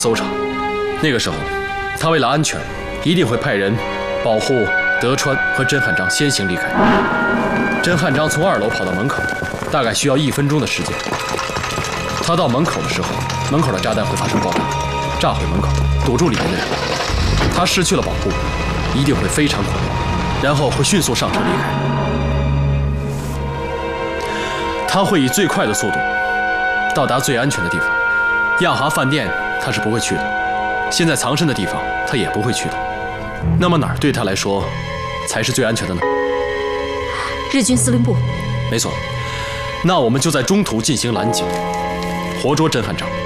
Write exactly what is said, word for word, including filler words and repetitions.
搜查。那个时候，他为了安全，一定会派人保护德川和甄汉章先行离开。甄汉章从二楼跑到门口，大概需要一分钟的时间。他到门口的时候，门口的炸弹会发生爆炸，炸毁门口，堵住里面的人。他失去了保护，一定会非常恐慌，然后会迅速上车离开。他会以最快的速度到达最安全的地方。亚华饭店他是不会去的，现在藏身的地方他也不会去的。那么哪儿对他来说才是最安全的呢？ 日军司令部。 没错，那我们就在中途进行拦截，活捉甄汉章。